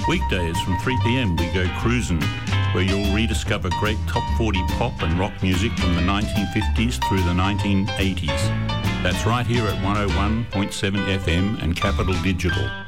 Weekdays from 3 p.m. we go cruising, where you'll rediscover great top 40 pop and rock music from the 1950s through the 1980s. That's right here at 101.7 FM and Capital Digital.